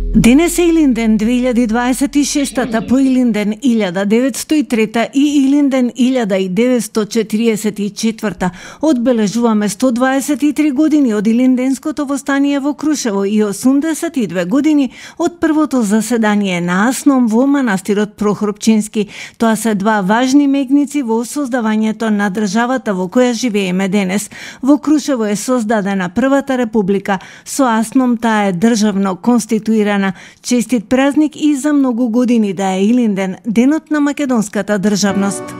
Денес е Илинден 2026-та по Илинден 1903 и Илинден 1944 одбележуваме 123 години од Илинденското востание во Крушево и 82 години од првото заседание на АСНОМ во манастирот Прохорпчински. Тоа се два важни мегници во создавањето на државата во која живееме денес. Во Крушево е создадена првата република, со АСНОМ таа е државно конституирана. Честит празник и за многу години да е Илинден, денот на македонската државност.